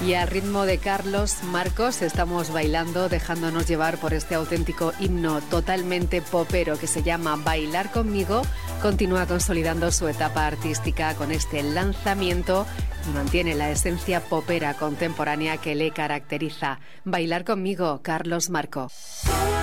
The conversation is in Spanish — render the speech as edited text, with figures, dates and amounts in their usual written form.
Y al ritmo de Carlos Marcos estamos bailando, dejándonos llevar por este auténtico himno totalmente popero que se llama Bailar conmigo. Continúa consolidando su etapa artística con este lanzamiento y mantiene la esencia popera contemporánea que le caracteriza. Bailar conmigo, Carlos Marco.